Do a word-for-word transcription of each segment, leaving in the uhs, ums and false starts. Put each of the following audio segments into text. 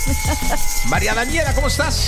María Daniela, ¿cómo estás?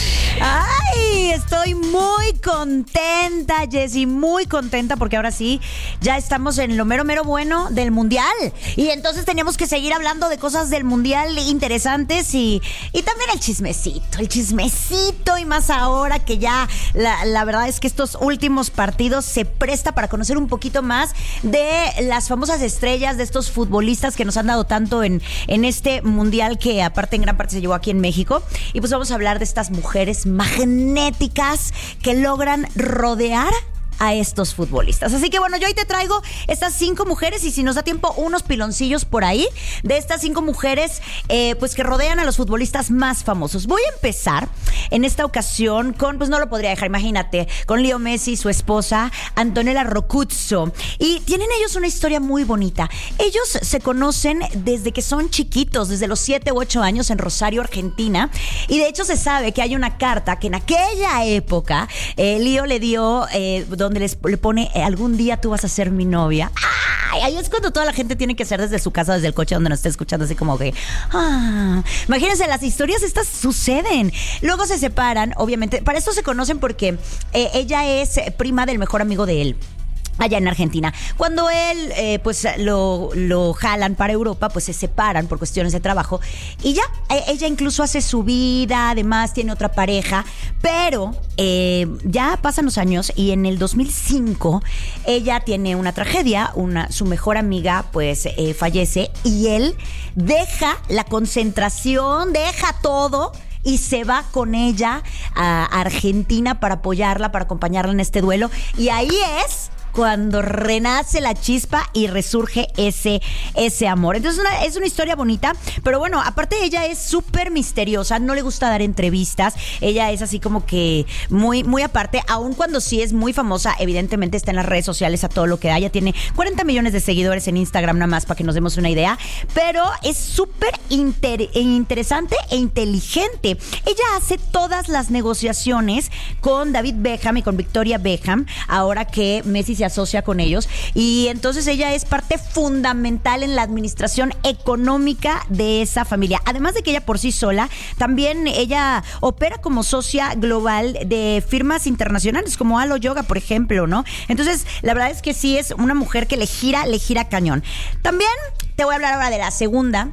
Ay, estoy muy contenta, Jessy, muy contenta porque ahora sí, ya estamos en lo mero, mero bueno del Mundial. Y entonces tenemos que seguir hablando de cosas del Mundial interesantes y, y también el chismecito, el chismecito y más ahora que ya la, la verdad es que estos últimos partidos se presta para conocer un poquito más de las famosas estrellas, de estos futbolistas que nos han dado tanto en, en este Mundial que aparte en gran parte se llevó aquí en México. Y pues vamos a hablar de estas mujeres magnéticas que logran rodear a estos futbolistas. Así que bueno, yo hoy te traigo estas cinco mujeres y si nos da tiempo, unos piloncillos por ahí de estas cinco mujeres eh, pues que rodean a los futbolistas más famosos. Voy a empezar en esta ocasión con, pues no lo podría dejar, imagínate, con Leo Messi y su esposa Antonella Roccuzzo. Y tienen ellos una historia muy bonita. Ellos se conocen desde que son chiquitos, desde los siete u ocho años en Rosario, Argentina. Y de hecho se sabe que hay una carta que en aquella época eh, Leo le dio eh, donde les, le pone eh, algún día tú vas a ser mi novia. ¡Ay! Ahí es cuando toda la gente tiene que ser desde su casa, desde el coche donde nos esté escuchando, así como que ah. Imagínense, las historias estas suceden. Luego se separan, obviamente. Para esto se conocen porque eh, ella es prima del mejor amigo de él allá en Argentina. Cuando él, eh, pues lo, lo jalan para Europa, pues se separan por cuestiones de trabajo y ya, eh, ella incluso hace su vida, además tiene otra pareja, pero eh, ya pasan los años y en el dos mil cinco ella tiene una tragedia, una, su mejor amiga pues eh, fallece y él deja la concentración, deja todo y se va con ella a Argentina para apoyarla, para acompañarla en este duelo y ahí es cuando renace la chispa y resurge ese, ese amor. Entonces una, es una historia bonita, pero bueno, aparte ella es súper misteriosa, no le gusta dar entrevistas, ella es así como que muy, muy aparte, aun cuando sí es muy famosa, evidentemente está en las redes sociales a todo lo que da, ella tiene cuarenta millones de seguidores en Instagram nada más para que nos demos una idea, pero es súper inter, interesante e inteligente. Ella hace todas las negociaciones con David Beckham y con Victoria Beckham, ahora que Messi se asocia con ellos y entonces ella es parte fundamental en la administración económica de esa familia. Además de que ella por sí sola, también ella opera como socia global de firmas internacionales como Alo Yoga, por ejemplo, ¿no? Entonces, la verdad es que sí es una mujer que le gira, le gira cañón. También te voy a hablar ahora de la segunda,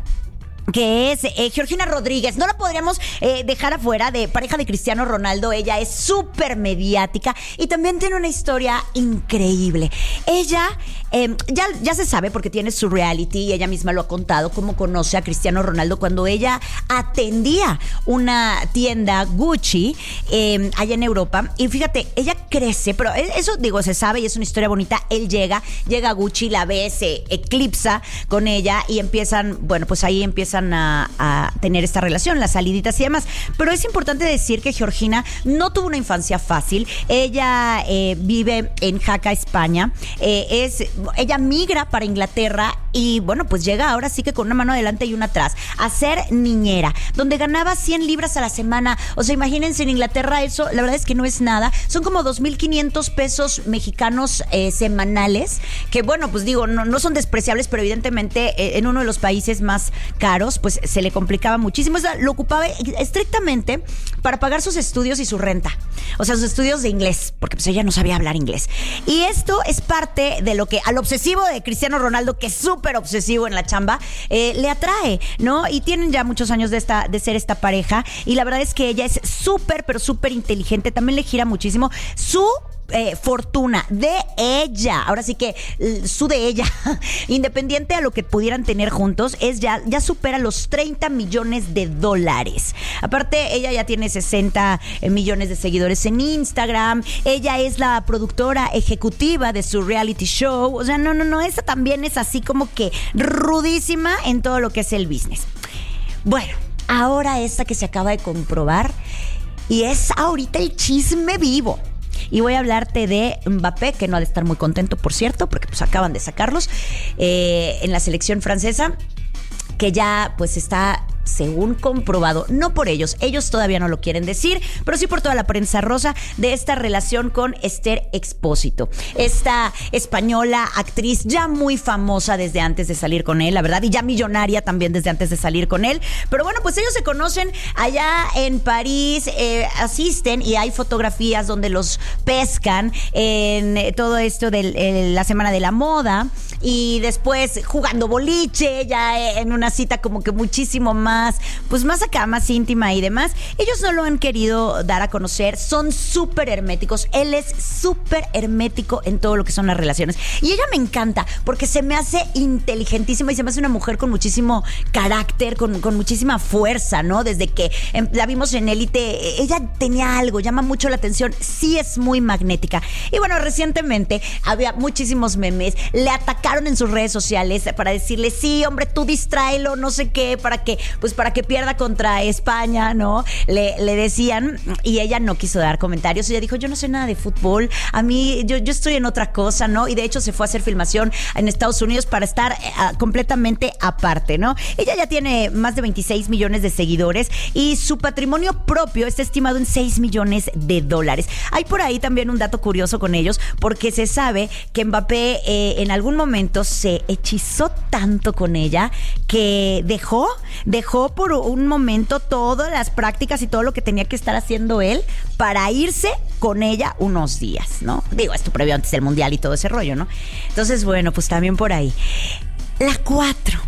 que es eh, Georgina Rodríguez. No la podríamos eh, dejar afuera, de pareja de Cristiano Ronaldo. Ella es súper mediática y también tiene una historia increíble. Ella eh, ya, ya se sabe porque tiene su reality y ella misma lo ha contado, cómo conoce a Cristiano Ronaldo cuando ella atendía una tienda Gucci eh, allá en Europa. Y fíjate, ella crece, pero eso digo, se sabe y es una historia bonita. Él llega, llega a Gucci, la ve, se eclipsa con ella y empiezan, bueno, pues ahí empiezan A, a tener esta relación, las saliditas y demás. Pero es importante decir que Georgina no tuvo una infancia fácil. Ella eh, vive en Jaca, España. Eh, es, ella migra para Inglaterra y bueno, pues llega ahora sí que con una mano adelante y una atrás a ser niñera, donde ganaba cien libras a la semana. O sea, imagínense, en Inglaterra eso, la verdad es que no es nada. Son como dos mil quinientos pesos mexicanos eh, semanales, que bueno, pues digo, no, no son despreciables, pero evidentemente eh, en uno de los países más caros, pues se le complicaba muchísimo. O sea, lo ocupaba estrictamente para pagar sus estudios y su renta. O sea, sus estudios de inglés, porque pues ella no sabía hablar inglés. Y esto es parte de lo que al obsesivo de Cristiano Ronaldo, que es súper obsesivo en la chamba, eh, le atrae, ¿no? Y tienen ya muchos años de, esta, de ser esta pareja. Y la verdad es que ella es súper, pero súper inteligente. También le gira muchísimo su Eh, fortuna de ella, ahora sí que su de ella, independiente a lo que pudieran tener juntos, es ya, ya supera los treinta millones de dólares. Aparte, ella ya tiene sesenta millones de seguidores en Instagram, ella es la productora ejecutiva de su reality show, o sea, no, no, no, esa también es así como que rudísima en todo lo que es el business. Bueno, ahora esta que se acaba de comprobar y es ahorita el chisme vivo. Y voy a hablarte de Mbappé, que no ha de estar muy contento, por cierto, porque pues acaban de sacarlos eh, en la selección francesa, que ya pues está según comprobado, no por ellos, ellos todavía no lo quieren decir, pero sí por toda la prensa rosa, de esta relación con Esther Expósito. Esta española actriz ya muy famosa desde antes de salir con él, la verdad, y ya millonaria también desde antes de salir con él. Pero bueno, pues ellos se conocen allá en París, eh, asisten y hay fotografías donde los pescan en eh, todo esto de eh, la Semana de la Moda, y después jugando boliche, ya en una cita como que muchísimo más, pues más acá, más íntima y demás. Ellos no lo han querido dar a conocer, son súper herméticos, él es súper hermético en todo lo que son las relaciones. Y ella me encanta porque se me hace inteligentísima y se me hace una mujer con muchísimo carácter, con, con muchísima fuerza, ¿no? Desde que la vimos en Élite, ella tenía algo, llama mucho la atención, sí es muy magnética. Y bueno, recientemente había muchísimos memes, le atacaron en sus redes sociales para decirle, sí, hombre, tú distráelo, no sé qué, para que, pues para que pierda contra España, ¿no? Le, le decían, y ella no quiso dar comentarios, ella dijo, yo no sé nada de fútbol, a mí, yo, yo estoy en otra cosa, ¿no? Y de hecho se fue a hacer filmación en Estados Unidos para estar uh, completamente aparte, ¿no? Ella ya tiene más de veintiséis millones de seguidores y su patrimonio propio está estimado en seis millones de dólares. Hay por ahí también un dato curioso con ellos, porque se sabe que Mbappé eh, en algún momento se hechizó tanto con ella que dejó, dejó por un momento todas las prácticas y todo lo que tenía que estar haciendo él para irse con ella unos días, ¿no? Digo, esto previo antes del Mundial y todo ese rollo, ¿no? Entonces, bueno, pues también por ahí. La cuatro.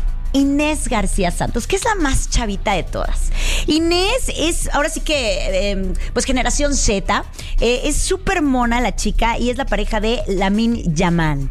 Inés García Santos, que es la más chavita de todas. Inés es, ahora sí que, eh, pues generación Z, eh, es súper mona la chica y es la pareja de Lamine Yamal.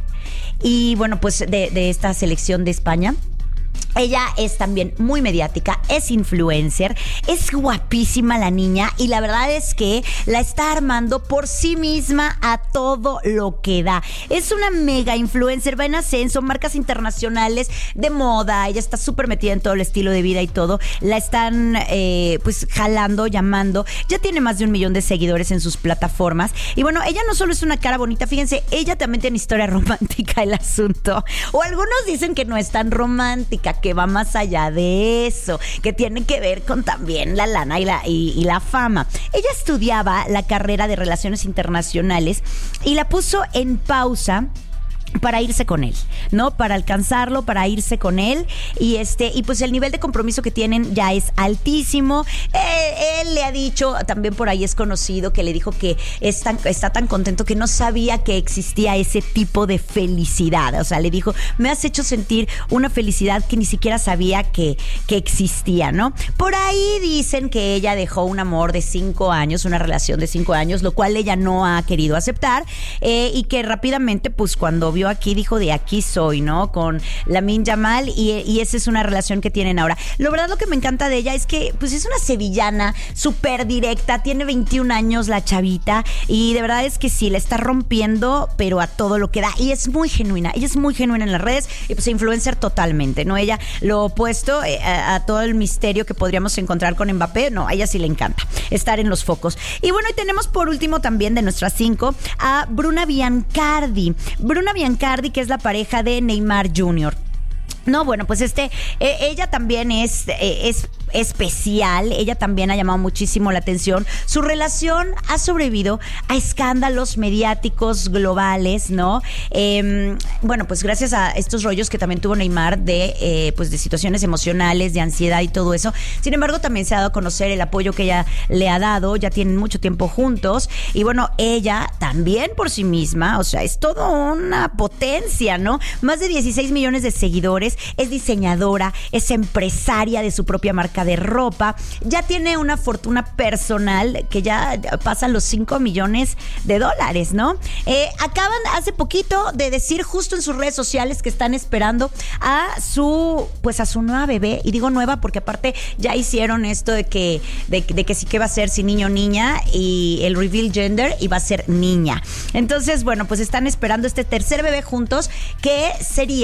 Y bueno, pues de, de esta selección de España. Ella es también muy mediática, es influencer, es guapísima la niña y la verdad es que la está armando por sí misma a todo lo que da. Es una mega influencer, va en ascenso, marcas internacionales de moda, ella está súper metida en todo el estilo de vida y todo. La están eh, pues jalando, llamando, ya tiene más de un millón de seguidores en sus plataformas. Y bueno, ella no solo es una cara bonita, fíjense, ella también tiene historia romántica el asunto. O algunos dicen que no es tan romántica, que va más allá de eso, que tiene que ver con también la lana y la, y, y la fama. Ella estudiaba la carrera de Relaciones Internacionales y la puso en pausa para irse con él, ¿no? Para alcanzarlo, para irse con él. Y este, y pues el nivel de compromiso que tienen ya es altísimo. Eh, él le ha dicho, también por ahí es conocido, que le dijo que es tan, está tan contento que no sabía que existía ese tipo de felicidad. O sea, le dijo, me has hecho sentir una felicidad que ni siquiera sabía que, que existía, ¿no? Por ahí dicen que ella dejó un amor de cinco años, una relación de cinco años, lo cual ella no ha querido aceptar, eh, y que rápidamente, pues cuando vio aquí, dijo, de aquí soy, ¿no? Con Lamine Yamal, y, y esa es una relación que tienen ahora. Lo verdad, lo que me encanta de ella es que, pues es una sevillana súper directa, tiene veintiún años la chavita, y de verdad es que sí, la está rompiendo, pero a todo lo que da, y es muy genuina, ella es muy genuina en las redes, y pues influencer totalmente, ¿no? Ella, lo opuesto eh, a, a todo el misterio que podríamos encontrar con Mbappé, no, a ella sí le encanta estar en los focos. Y bueno, y tenemos por último también de nuestras cinco a Bruna Biancardi. Bruna Biancardi Cardi, que es la pareja de Neymar junior No, bueno, pues este, eh, ella también es, eh, es especial, ella también ha llamado muchísimo la atención. Su relación ha sobrevivido a escándalos mediáticos globales, ¿no? Eh, bueno, pues gracias a estos rollos que también tuvo Neymar de, eh, pues de situaciones emocionales, de ansiedad y todo eso. Sin embargo, también se ha dado a conocer el apoyo que ella le ha dado, ya tienen mucho tiempo juntos, y bueno, ella también por sí misma, o sea, es todo una potencia, ¿no? Más de dieciséis millones de seguidores, es diseñadora, es empresaria de su propia marca de ropa, ya tiene una fortuna personal que ya pasa los cinco millones de dólares, ¿no? Eh, acaban hace poquito de decir justo en sus redes sociales que están esperando a su, pues a su nueva bebé, y digo nueva porque aparte ya hicieron esto de que, de, de que sí que va a ser si niño o niña, y el reveal gender, y va a ser niña. Entonces, bueno, pues están esperando este tercer bebé juntos, que sería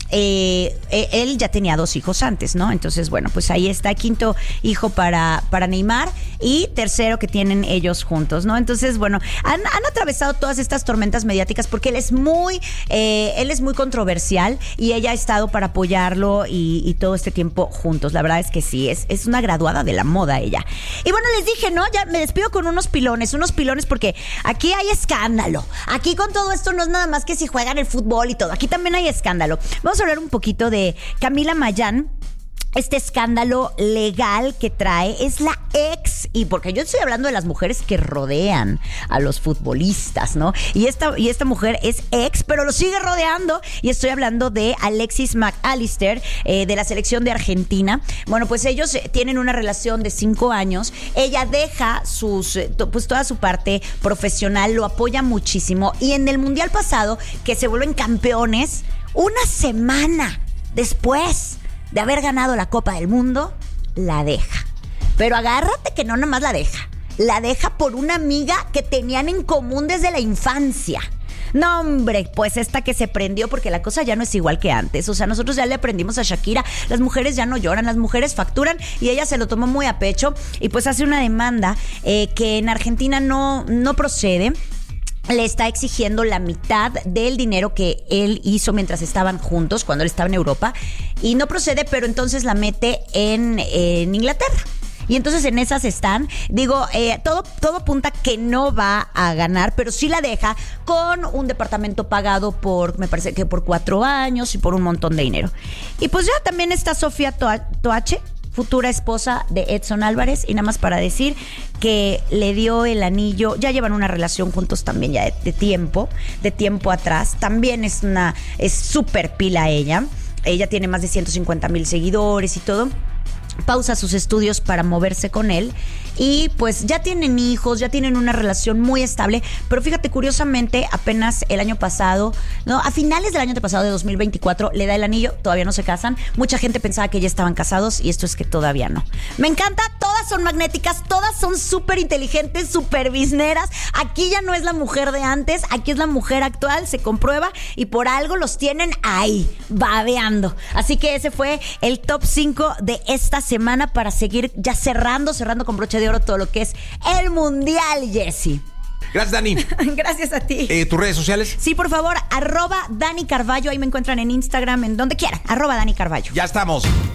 Eh, él ya tenía dos hijos antes, ¿no? Entonces, bueno, pues ahí está, quinto hijo para, para Neymar y tercero que tienen ellos juntos, ¿no? Entonces, bueno, han, han atravesado todas estas tormentas mediáticas porque él es muy, eh, él es muy controversial y ella ha estado para apoyarlo y, y todo este tiempo juntos. La verdad es que sí, es, es una graduada de la moda ella. Y bueno, les dije, ¿no? Ya me despido con unos pilones, unos pilones porque aquí hay escándalo. Aquí con todo esto no es nada más que si juegan el fútbol y todo. Aquí también hay escándalo. Vamos a hablar un poquito de Camila Mayán. Este escándalo legal que trae es la ex, y porque yo estoy hablando de las mujeres que rodean a los futbolistas, ¿no? Y esta, y esta mujer es ex, pero lo sigue rodeando, y estoy hablando de Alexis McAllister, eh, de la selección de Argentina. Bueno, pues ellos tienen una relación de cinco años. Ella deja sus, pues toda su parte profesional, lo apoya muchísimo, y en el Mundial pasado, que se vuelven campeones, una semana después de haber ganado la Copa del Mundo, la deja. Pero agárrate que no nomás la deja. La deja por una amiga que tenían en común desde la infancia. No, hombre, pues esta que se prendió, porque la cosa ya no es igual que antes. O sea, nosotros ya le aprendimos a Shakira, las mujeres ya no lloran, las mujeres facturan, y ella se lo tomó muy a pecho y pues hace una demanda eh, que en Argentina no, no procede. Le está exigiendo la mitad del dinero que él hizo mientras estaban juntos, cuando él estaba en Europa, y no procede, pero entonces la mete en, en Inglaterra. Y entonces en esas están, digo, eh, todo, todo apunta que no va a ganar, pero sí la deja con un departamento pagado por, me parece que por cuatro años y por un montón de dinero. Y pues ya también está Sofía Toache, futura esposa de Edson Álvarez, y nada más para decir que le dio el anillo. Ya llevan una relación juntos también ya de, de tiempo, de tiempo atrás. También es una, es súper pila ella. Ella tiene más de ciento cincuenta mil seguidores y todo. Pausa sus estudios para moverse con él y pues ya tienen hijos, ya tienen una relación muy estable, pero fíjate, curiosamente apenas el año pasado, no, a finales del año pasado de dos mil veinticuatro le da el anillo, todavía no se casan. Mucha gente pensaba que ya estaban casados y esto es que todavía no. Me encanta, todas son magnéticas, todas son súper inteligentes, súper bizneras. Aquí ya no es la mujer de antes, aquí es la mujer actual, se comprueba, y por algo los tienen ahí, babeando. Así que ese fue el top cinco de esta semana para seguir ya cerrando, cerrando con broche de oro todo lo que es el Mundial, Jessy. Gracias, Dani. Gracias a ti. Eh, ¿Tus redes sociales? Sí, por favor, arroba Dani Carballo, ahí me encuentran en Instagram, en donde quieran, arroba Dani Carballo. Ya estamos.